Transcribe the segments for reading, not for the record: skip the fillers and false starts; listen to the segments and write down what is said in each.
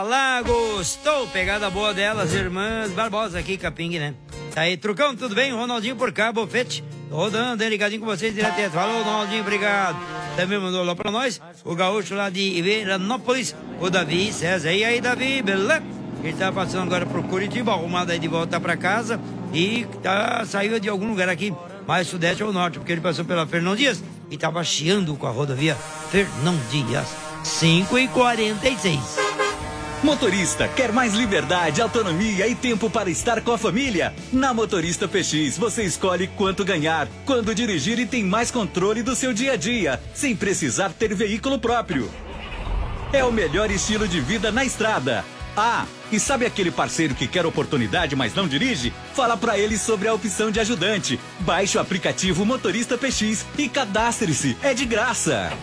Lá, gostou? Pegada boa delas, irmãs Barbosa aqui, Capingue, né? Tá aí, Trucão, tudo bem? Ronaldinho por cá, Bofete. Tô rodando, ligadinho com vocês direto. Falou, Ronaldinho, obrigado. Também mandou lá pra nós o gaúcho lá de Veranópolis, o Davi César. E aí, Davi, beleza? Ele tá passando agora pro Curitiba, arrumado aí de volta pra casa. E saiu de algum lugar aqui, mais sudeste ou norte, porque ele passou pela Fernão Dias e tava chiando com a rodovia Fernão Dias. 5h46. Motorista, quer mais liberdade, autonomia e tempo para estar com a família? Na Motorista PX, você escolhe quanto ganhar, quando dirigir e tem mais controle do seu dia a dia, sem precisar ter veículo próprio. É o melhor estilo de vida na estrada. Ah, e sabe aquele parceiro que quer oportunidade, mas não dirige? Fala pra ele sobre a opção de ajudante. Baixe o aplicativo Motorista PX e cadastre-se, é de graça.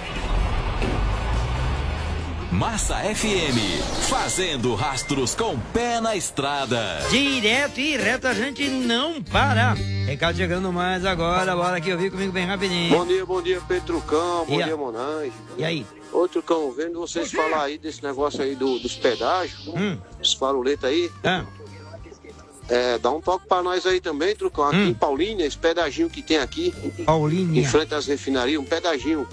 Massa FM, fazendo rastros com pé na estrada. Direto e reto, a gente não para. Recado chegando mais agora, bora aqui ouvir comigo bem rapidinho. Bom dia, Petrucão, bom dia, Monange. E aí? Ô, Trucão, vendo vocês falar aí desse negócio aí dos pedágios, dos faroletos aí, dá um toque pra nós aí também, Trucão, aqui em Paulínia, esse pedaginho que tem aqui, Paulínia, em frente às refinarias, um pedaginho.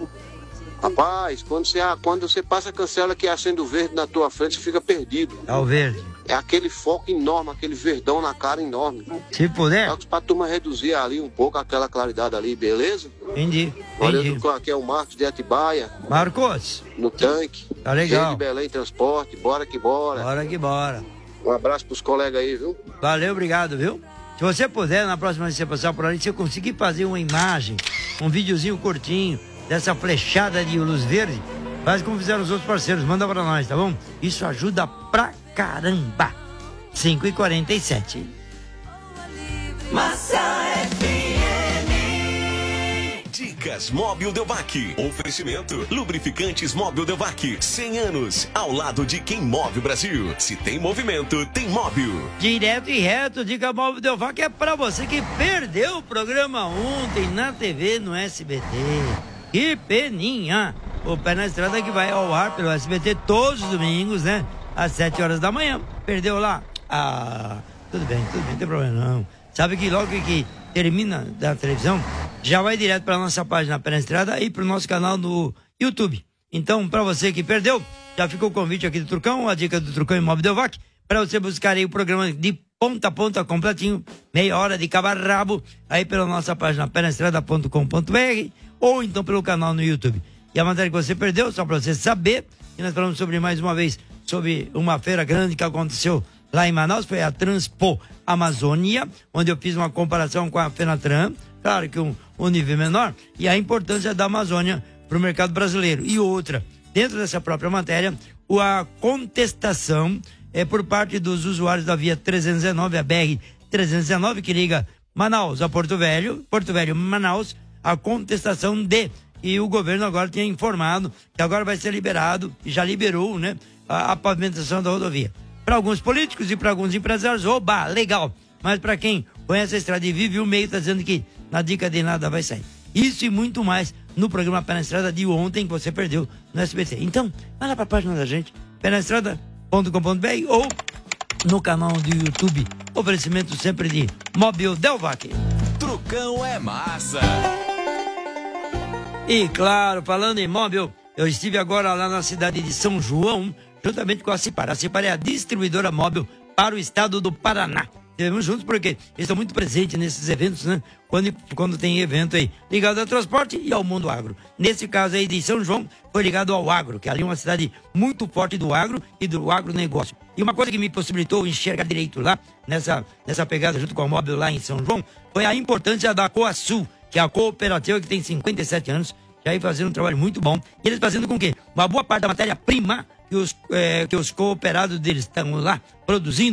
Rapaz, quando você passa a cancela que acende o verde na tua frente, você fica perdido. É o verde. É aquele foco enorme, aquele verdão na cara enorme. Se puder. Só que pra turma reduzir ali um pouco aquela claridade ali, beleza? Entendi. Valeu, Trucão, aqui é o Marcos de Atibaia. Marcos. No tanque. Tá legal. Cheio de Belém Transporte, bora que bora. Bora que bora. Um abraço pros colegas aí, viu? Valeu, obrigado, viu? Se você puder, na próxima vez que você passar por ali, se eu conseguir fazer uma imagem, um videozinho curtinho, dessa flechada de luz verde, faz como fizeram os outros parceiros, manda pra nós, tá bom? Isso ajuda pra caramba. 5h47. Massa FM. Dicas Móbil Delvac. Oferecimento Lubrificantes Móbil Delvac. 100 anos ao lado de quem move o Brasil. Se tem movimento, tem móvel. Direto e reto, Dica Móvel Delvac é pra você que perdeu o programa ontem na TV, no SBT. Que peninha! O Pé na Estrada que vai ao ar pelo SBT todos os domingos, né? Às 7 horas da manhã. Perdeu lá? Ah, tudo bem, não tem problema não. Sabe que logo que termina da televisão, já vai direto pra nossa página Pé na Estrada e pro nosso canal no YouTube. Então, pra você que perdeu, já ficou o convite aqui do Trucão, a dica do Trucão Imóvel Delvac, pra você buscar aí o programa de ponta a ponta completinho, meia hora de cabo a rabo, aí pela nossa página penaestrada.com.br ou então pelo canal no YouTube. E a matéria que você perdeu, só para você saber, que nós falamos sobre, mais uma vez, sobre uma feira grande que aconteceu lá em Manaus, foi a Transpo Amazônia, onde eu fiz uma comparação com a Fenatran, claro que um nível menor, e a importância da Amazônia para o mercado brasileiro. E outra, dentro dessa própria matéria, a contestação por parte dos usuários da via 319, a BR-319, que liga Manaus a Porto Velho, Manaus, a contestação e o governo agora tinha informado que agora vai ser liberado, e já liberou, né, a pavimentação da rodovia. Para alguns políticos e para alguns empresários, oba, legal. Mas para quem conhece a estrada e vive o meio, tá dizendo que na dica de nada vai sair. Isso e muito mais no programa Pé na Estrada de ontem, que você perdeu no SBT. Então, vai lá para a página da gente, penaestrada.com.br ou no canal do YouTube. Oferecimento sempre de Móvel Delvac. Trucão é massa. E claro, falando em móvel, eu estive agora lá na cidade de São João, juntamente com a Cipar. A Cipar é a distribuidora móvel para o estado do Paraná. Estivemos juntos porque eles estão muito presentes nesses eventos, né? Quando tem evento aí ligado ao transporte e ao mundo agro. Nesse caso aí de São João, foi ligado ao agro, que ali é uma cidade muito forte do agro e do agronegócio. E uma coisa que me possibilitou enxergar direito lá, nessa pegada junto com a móvel lá em São João, foi a importância da Coasul, que é a cooperativa que tem 57 anos, que aí fazendo um trabalho muito bom. E eles fazendo com que uma boa parte da matéria-prima que os cooperados deles estão lá produzindo,